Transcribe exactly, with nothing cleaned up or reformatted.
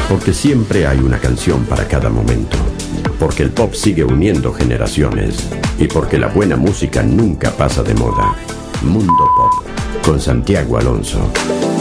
Porque siempre hay una canción para cada momento. Porque el pop sigue uniendo generaciones. Y porque la buena música nunca pasa de moda. Mundo Pop, con Santiago Alonso.